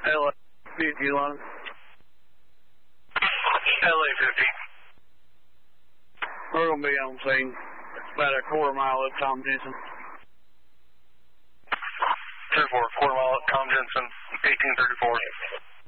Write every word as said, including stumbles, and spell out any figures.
L A fifty line. L A fifty. We're going to be on scene about a quarter mile up Tom Jensen. two four, quarter mile up Tom Jensen, eighteen thirty-four.